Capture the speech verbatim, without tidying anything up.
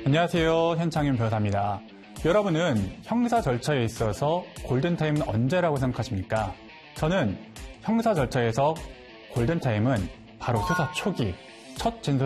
안녕하세요. 현창윤 변호사입니다. 여러분은 형사 절차에 있어서 골든타임은 언제라고 생각하십니까? 저는 형사 절차에서 골든타임은 바로 수사 초기, 첫 진술